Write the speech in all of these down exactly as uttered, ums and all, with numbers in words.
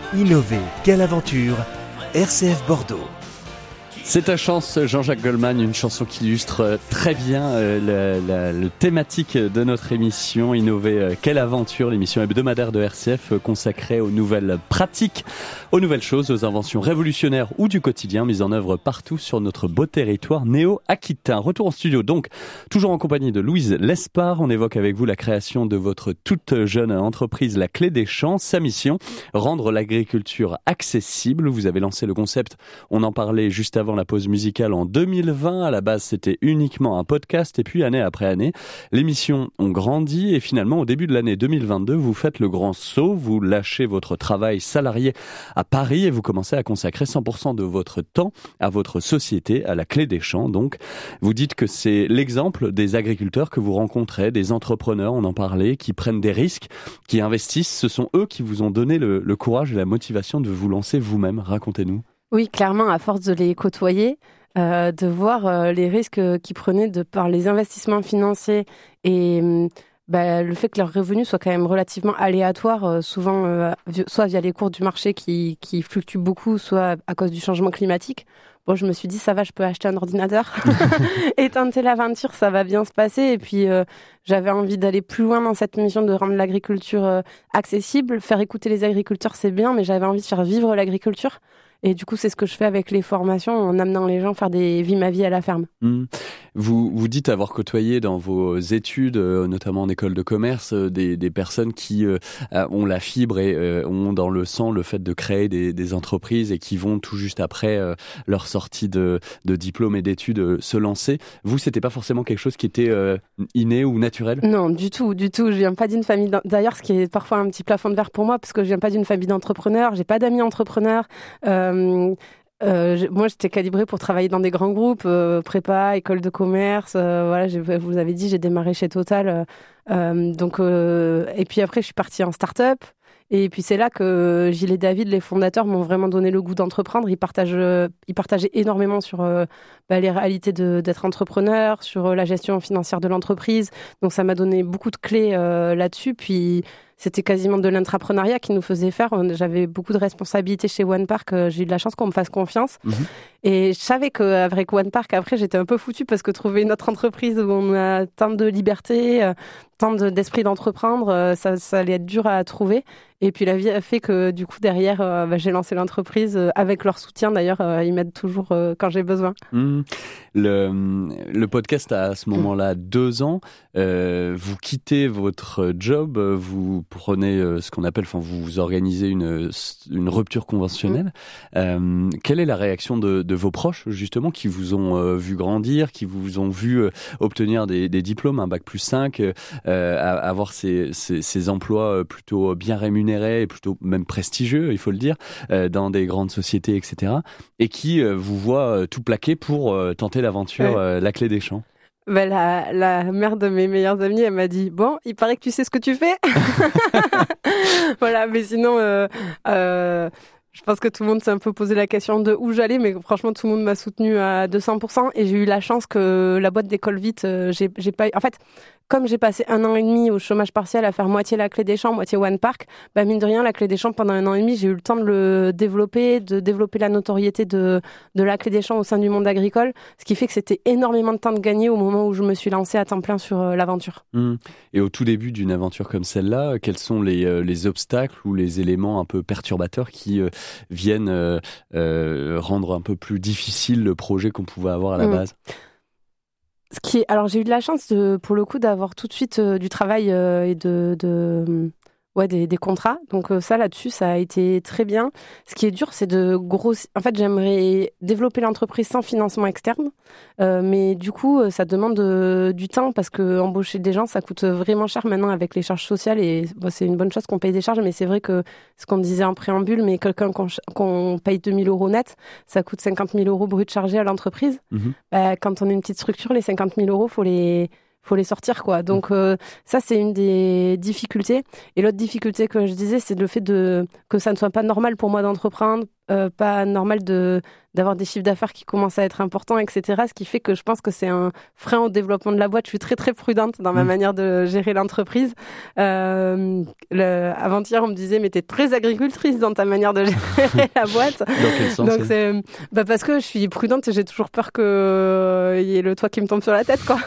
Innover, quelle aventure! R C F Bordeaux. C'est ta chance, Jean-Jacques Goldman, une chanson qui illustre très bien euh, la, la, la thématique de notre émission Innover, euh, quelle aventure, l'émission hebdomadaire de R C F euh, consacrée aux nouvelles pratiques, aux nouvelles choses, aux inventions révolutionnaires ou du quotidien mises en œuvre partout sur notre beau territoire néo-aquitain. Retour en studio donc, toujours en compagnie de Louise Lespard. On évoque avec vous la création de votre toute jeune entreprise La Clé des Champs. Sa mission, rendre l'agriculture accessible. Vous avez lancé le concept, on en parlait juste avant la pause musicale en deux mille vingt. À la base, c'était uniquement un podcast et puis année après année, les missions ont grandi et finalement, au début de l'année deux mille vingt-deux, vous faites le grand saut, vous lâchez votre travail salarié à Paris et vous commencez à consacrer cent pour cent de votre temps à votre société, à La Clé des Champs. Donc, vous dites que c'est l'exemple des agriculteurs que vous rencontrez, des entrepreneurs, on en parlait, qui prennent des risques, qui investissent. Ce sont eux qui vous ont donné le, le courage et la motivation de vous lancer vous-même. Racontez-nous. Oui, clairement, à force de les côtoyer, euh, de voir euh, les risques qu'ils prenaient de par les investissements financiers et euh, bah, le fait que leurs revenus soient quand même relativement aléatoires, euh, souvent euh, soit via les cours du marché qui, qui fluctuent beaucoup, soit à cause du changement climatique. Bon, je me suis dit, ça va, je peux acheter un ordinateur et tenter l'aventure, ça va bien se passer. Et puis, euh, j'avais envie d'aller plus loin dans cette mission de rendre l'agriculture euh, accessible. Faire écouter les agriculteurs, c'est bien, mais j'avais envie de faire vivre l'agriculture. Et du coup, c'est ce que je fais avec les formations, en amenant les gens à faire des vies ma vie à la ferme. Mmh. Vous, vous dites avoir côtoyé dans vos études, euh, notamment en école de commerce, euh, des, des personnes qui euh, ont la fibre et euh, ont dans le sang le fait de créer des, des entreprises et qui vont tout juste après euh, leur sortie de, de diplôme et d'études euh, se lancer. Vous, c'était pas forcément quelque chose qui était euh, inné ou naturel ? Non, du tout, du tout. Je viens pas d'une famille... D'ailleurs, ce qui est parfois un petit plafond de verre pour moi, parce que je viens pas d'une famille d'entrepreneurs, j'ai pas d'amis entrepreneurs. Euh, Euh, euh, moi, j'étais calibrée pour travailler dans des grands groupes, euh, prépa, école de commerce. Euh, voilà, j'ai, vous avez dit, j'ai démarré chez Total. Euh, donc, euh, et puis après, je suis partie en start-up. Et puis c'est là que Gilles et David, les fondateurs, m'ont vraiment donné le goût d'entreprendre. Ils partagent, ils partageaient énormément sur euh, bah, les réalités de, d'être entrepreneur, sur euh, la gestion financière de l'entreprise. Donc ça m'a donné beaucoup de clés euh, là-dessus. Puis c'était quasiment de l'intrapreneuriat qui nous faisait faire. J'avais beaucoup de responsabilités chez One Park. J'ai eu de la chance qu'on me fasse confiance. Mmh. Et je savais qu'avec One Park, après, j'étais un peu foutue parce que trouver une autre entreprise où on a tant de liberté, tant de, d'esprit d'entreprendre, ça, ça allait être dur à trouver. Et puis la vie a fait que du coup, derrière, euh, bah, j'ai lancé l'entreprise euh, avec leur soutien. D'ailleurs, euh, ils m'aident toujours euh, quand j'ai besoin. Mmh. Le, le podcast a à ce moment-là deux ans. Euh, vous quittez votre job, vous prenez euh, ce qu'on appelle, enfin, vous, vous organisez une, une rupture conventionnelle. Mmh. Euh, quelle est la réaction de, de vos proches, justement, qui vous ont euh, vu grandir, qui vous ont vu euh, obtenir des, des diplômes, un bac plus cinq, euh, avoir ces, ces, ces emplois plutôt bien rémunérés et plutôt même prestigieux, il faut le dire, euh, dans des grandes sociétés, et cetera, et qui euh, vous voit euh, tout plaquer pour euh, tenter l'aventure, ouais. euh, La Clé des Champs. Ben, la, la mère de mes meilleurs amis, elle m'a dit « Bon, il paraît que tu sais ce que tu fais !» Voilà, mais sinon... Euh, euh, Je pense que tout le monde s'est un peu posé la question de où j'allais, mais franchement, tout le monde m'a soutenue à deux cents pour cent. Et j'ai eu la chance que la boîte d'école vite, euh, j'ai, j'ai pas eu... En fait, comme j'ai passé un an et demi au chômage partiel à faire moitié La Clé des Champs, moitié One Park, bah mine de rien, La Clé des Champs, pendant un an et demi, j'ai eu le temps de le développer, de développer la notoriété de, de La Clé des Champs au sein du monde agricole, ce qui fait que c'était énormément de temps de gagner au moment où je me suis lancée à temps plein sur euh, l'aventure. Mmh. Et au tout début d'une aventure comme celle-là, quels sont les, euh, les obstacles ou les éléments un peu perturbateurs qui euh, viennent euh, euh, rendre un peu plus difficile le projet qu'on pouvait avoir à la mmh. base? Ce qui est, alors j'ai eu de la chance de, pour le coup d'avoir tout de suite euh, du travail euh, et de, de ouais des, des contrats. Donc euh, ça là-dessus ça a été très bien. Ce qui est dur c'est de grossir. En fait j'aimerais développer l'entreprise sans financement externe, euh, mais du coup ça demande de, du temps parce que embaucher des gens ça coûte vraiment cher maintenant avec les charges sociales et bon, c'est une bonne chose qu'on paye des charges, mais c'est vrai que ce qu'on disait en préambule, mais quelqu'un qu'on, qu'on paye deux mille euros net, ça coûte cinquante mille euros brut chargés à l'entreprise. Mmh. Bah, quand on est une petite structure, les cinquante mille euros faut les faut les sortir, quoi. Donc, euh, ça, c'est une des difficultés. Et l'autre difficulté que je disais, c'est le fait de, que ça ne soit pas normal pour moi d'entreprendre, euh, pas normal de d'avoir des chiffres d'affaires qui commencent à être importants, et cetera. Ce qui fait que je pense que c'est un frein au développement de la boîte. Je suis très très prudente dans ma mmh. manière de gérer l'entreprise. Euh, le, avant-hier, on me disait, mais t'es très agricultrice dans ta manière de gérer la boîte. Dans quel sens? Donc c'est, bah parce que je suis prudente et j'ai toujours peur que euh, y ait le toit qui me tombe sur la tête, quoi.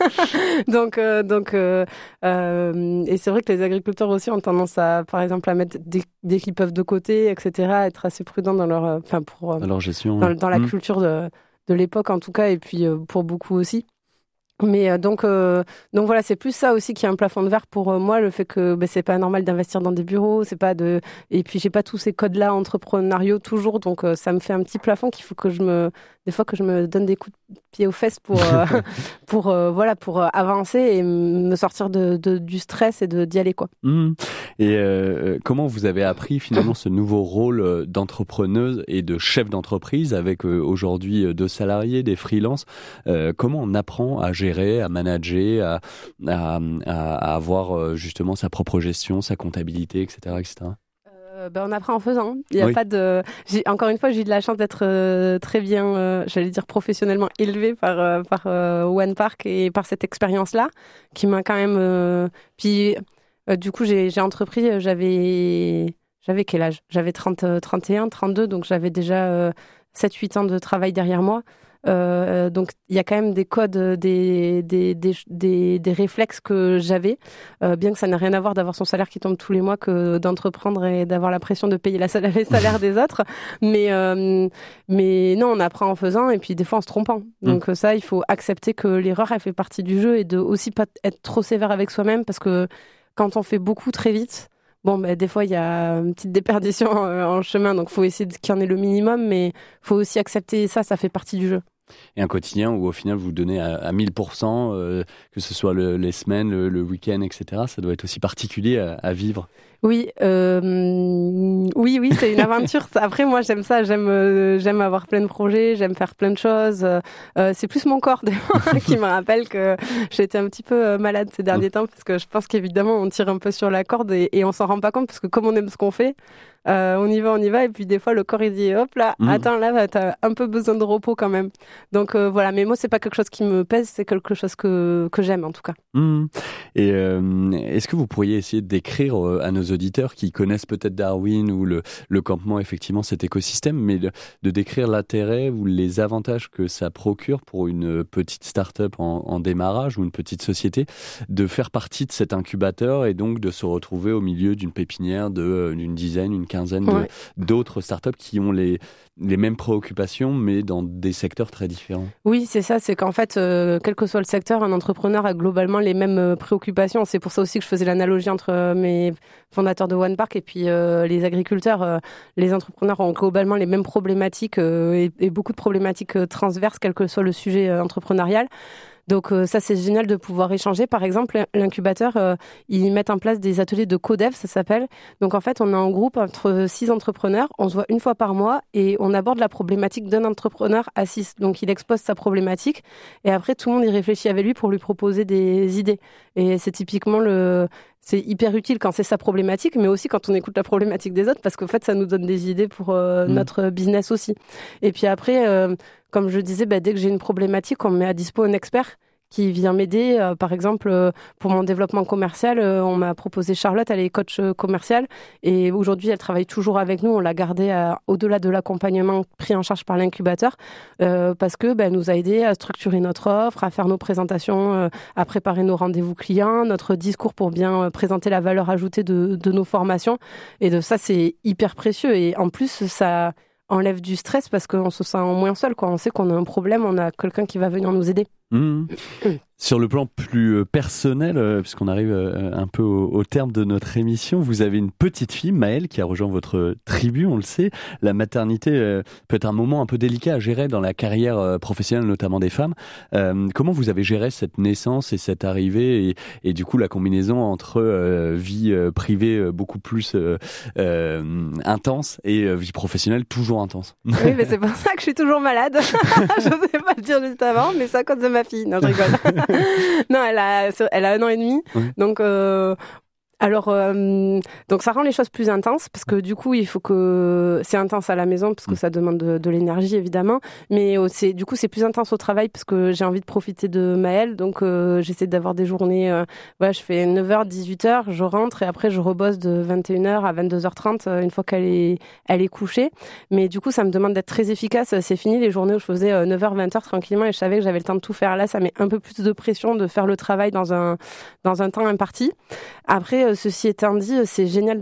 donc euh, donc euh, euh, et c'est vrai que les agriculteurs aussi ont tendance à, par exemple, à mettre dès, dès qu'ils peuvent de côté, et cetera, à être assez prudents dans leur, enfin pour euh, dans leur gestion. Dans, dans la mmh. culture de, de l'époque en tout cas, et puis euh, pour beaucoup aussi. Mais euh, donc, euh, donc voilà, c'est plus ça aussi qui est un plafond de verre pour euh, moi, le fait que bah, c'est pas normal d'investir dans des bureaux, c'est pas de, et puis j'ai pas tous ces codes-là entrepreneuriaux toujours, donc euh, ça me fait un petit plafond qu'il faut que je me, des fois que je me donne des coups de pied aux fesses pour, euh, pour euh, voilà, pour euh, avancer et me sortir de, de du stress et de d'y aller, quoi. Mmh. Et euh, comment vous avez appris finalement ce nouveau rôle d'entrepreneuse et de chef d'entreprise avec euh, aujourd'hui deux salariés, des freelances, euh, comment on apprend à gérer, à manager, à, à, à avoir justement sa propre gestion, sa comptabilité, et cetera, et cetera. Euh, ben on apprend en faisant. Il y a oui. pas de. J'ai, encore une fois, j'ai eu de la chance d'être euh, très bien, euh, j'allais dire professionnellement élevée par euh, par euh, One Park et par cette expérience-là, qui m'a quand même. Euh... Puis euh, du coup, j'ai j'ai entrepris. J'avais j'avais quel âge? J'avais trente, trente et un, trente-deux, donc j'avais déjà euh, sept huit ans de travail derrière moi. Euh, donc il y a quand même des codes, des des des des, des réflexes que j'avais, euh, bien que ça n'a rien à voir d'avoir son salaire qui tombe tous les mois que d'entreprendre et d'avoir la pression de payer la salaire, les salaires des autres. Mais euh, mais non, on apprend en faisant et puis des fois en se trompant. Donc mmh. ça, il faut accepter que l'erreur elle fait partie du jeu et de aussi pas être trop sévère avec soi-même, parce que quand on fait beaucoup très vite. Bon, ben, des fois, il y a une petite déperdition en chemin, donc il faut essayer qu'il y en ait le minimum, mais il faut aussi accepter ça, ça fait partie du jeu. Et un quotidien où au final vous donnez à, à mille pour cent, euh, que ce soit le, les semaines, le, le week-end, et cetera, ça doit être aussi particulier à, à vivre. Oui, euh, oui, oui, c'est une aventure. Après, moi, j'aime ça, j'aime, euh, j'aime avoir plein de projets, j'aime faire plein de choses. Euh, c'est plus mon corps qui me rappelle que j'étais un petit peu malade ces derniers temps, parce que je pense qu'évidemment, on tire un peu sur la corde et, et on s'en rend pas compte, parce que comme on aime ce qu'on fait, euh, on y va, on y va, et puis des fois, le corps il dit, hop là, mmh. attends, là, t'as un peu besoin de repos quand même. Donc euh, voilà, mais moi, c'est pas quelque chose qui me pèse, c'est quelque chose que que j'aime en tout cas. Mmh. Et euh, est-ce que vous pourriez essayer de décrire à nos auditeurs qui connaissent peut-être Darwin ou le, le campement, effectivement, cet écosystème, mais de, de décrire l'intérêt ou les avantages que ça procure pour une petite start-up en, en démarrage ou une petite société de faire partie de cet incubateur et donc de se retrouver au milieu d'une pépinière de, d'une dizaine, une quinzaine ouais. de, d'autres start-up qui ont les, les mêmes préoccupations, mais dans des secteurs très différents. Oui, c'est ça, c'est qu'en fait, euh, quel que soit le secteur, un entrepreneur a globalement les mêmes euh, préoccupations. C'est pour ça aussi que je faisais l'analogie entre euh, mes fondateurs de One Park et puis euh, les agriculteurs. Euh, les entrepreneurs ont globalement les mêmes problématiques euh, et, et beaucoup de problématiques euh, transverses, quel que soit le sujet euh, entrepreneurial. Donc euh, ça, c'est génial de pouvoir échanger. Par exemple, l'incubateur, euh, ils mettent en place des ateliers de codev, ça s'appelle. Donc en fait, on est en groupe entre six entrepreneurs, on se voit une fois par mois et on aborde la problématique d'un entrepreneur à six. Donc il expose sa problématique et après, tout le monde y réfléchit avec lui pour lui proposer des idées. Et c'est typiquement le... C'est hyper utile quand c'est sa problématique, mais aussi quand on écoute la problématique des autres, parce qu'en fait, ça nous donne des idées pour euh, mmh. notre business aussi. Et puis après... Euh, Comme je disais, bah, dès que j'ai une problématique, on me met à dispo un expert qui vient m'aider. Euh, par exemple, euh, pour mon développement commercial, euh, on m'a proposé Charlotte, elle est coach euh, commerciale. Et aujourd'hui, elle travaille toujours avec nous. On l'a gardée à, au-delà de l'accompagnement pris en charge par l'incubateur, euh, parce que bah, elle nous a aidé à structurer notre offre, à faire nos présentations, euh, à préparer nos rendez-vous clients, notre discours pour bien euh, présenter la valeur ajoutée de, de nos formations. Et de ça, c'est hyper précieux. Et en plus, ça... enlève du stress parce qu'on se sent moins seul, quoi. On sait qu'on a un problème, on a quelqu'un qui va venir nous aider. Mmh. Sur le plan plus personnel, euh, puisqu'on arrive euh, un peu au, au terme de notre émission, vous avez une petite fille, Maëlle, qui a rejoint votre tribu, on le sait. La maternité euh, peut être un moment un peu délicat à gérer dans la carrière euh, professionnelle, notamment des femmes. Euh, comment vous avez géré cette naissance et cette arrivée et, et du coup la combinaison entre euh, vie euh, privée euh, beaucoup plus euh, euh, intense et euh, vie professionnelle toujours intense? Oui, mais c'est pour ça que je suis toujours malade. Je ne sais pas le dire juste avant, mais c'est à cause de ma fille. Non, je rigole. Non, elle a, elle a un an et demi. Oui. Donc, euh, Alors, euh, donc ça rend les choses plus intenses parce que du coup, il faut que c'est intense à la maison parce que ça demande de, de l'énergie évidemment, mais c'est du coup c'est plus intense au travail parce que j'ai envie de profiter de Maëlle, donc euh, j'essaie d'avoir des journées. Euh, ouais, je fais neuf heures, dix-huit heures, je rentre et après je rebosse de vingt et une heures à vingt-deux heures trente euh, une fois qu'elle est elle est couchée. Mais du coup, ça me demande d'être très efficace. C'est fini les journées où je faisais euh, neuf heures, vingt heures tranquillement et je savais que j'avais le temps de tout faire. Là, ça met un peu plus de pression de faire le travail dans un dans un temps imparti. Après, ceci étant dit, c'est génial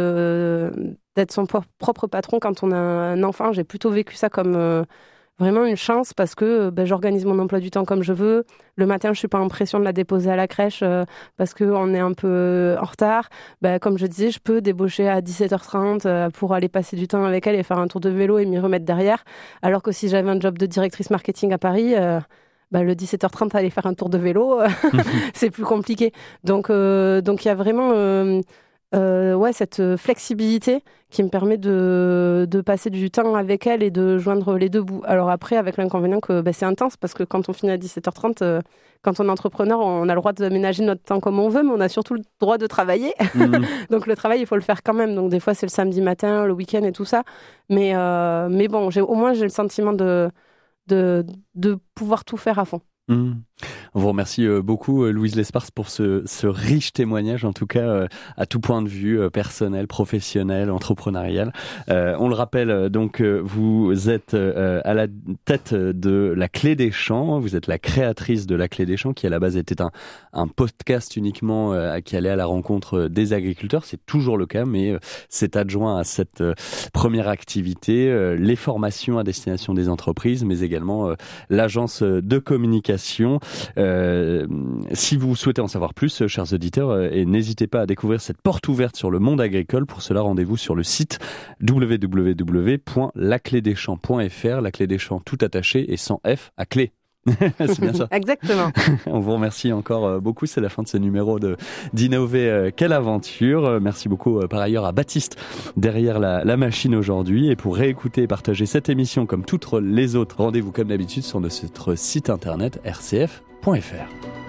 de, d'être son propre patron quand on a un enfant. J'ai plutôt vécu ça comme euh, vraiment une chance parce que ben, j'organise mon emploi du temps comme je veux. Le matin, je suis pas en pression de la déposer à la crèche euh, parce qu'on est un peu en retard. Ben, comme je disais, je peux débaucher à dix-sept heures trente euh, pour aller passer du temps avec elle et faire un tour de vélo et m'y remettre derrière. Alors que si j'avais un job de directrice marketing à Paris... Euh, Bah, le dix-sept heures trente, aller faire un tour de vélo, c'est plus compliqué. Donc, euh, donc il y a vraiment euh, euh, ouais, cette flexibilité qui me permet de, de passer du temps avec elle et de joindre les deux bouts. Alors après, avec l'inconvénient que bah, c'est intense parce que quand on finit à dix-sept heures trente, euh, quand on est entrepreneur, on a le droit d'aménager notre temps comme on veut, mais on a surtout le droit de travailler. Mmh. Donc le travail, il faut le faire quand même. Donc des fois, c'est le samedi matin, le week-end et tout ça. Mais, euh, mais bon, j'ai, au moins, j'ai le sentiment de... De, de pouvoir tout faire à fond. Mmh. On vous remercie beaucoup, Louise Lespars, pour ce, ce riche témoignage, en tout cas à tout point de vue, personnel, professionnel, entrepreneurial. Euh, on le rappelle, donc, vous êtes à la tête de La Clé des Champs, vous êtes la créatrice de La Clé des Champs, qui à la base était un, un podcast uniquement qui allait à la rencontre des agriculteurs. C'est toujours le cas, mais c'est adjoint à cette première activité, les formations à destination des entreprises, mais également l'agence de communication. Euh, si vous souhaitez en savoir plus, chers auditeurs, euh, et n'hésitez pas à découvrir cette porte ouverte sur le monde agricole. Pour cela, rendez-vous sur le site w w w point la clé des champs point f r. La Clé des Champs tout attaché et sans F à clé. C'est bien ça. Exactement. On vous remercie encore beaucoup. C'est la fin de ce numéro de d'Innover. Quelle aventure. Merci beaucoup par ailleurs à Baptiste derrière la, la machine aujourd'hui. Et pour réécouter et partager cette émission comme toutes les autres, rendez-vous comme d'habitude sur notre site internet r c f point f r.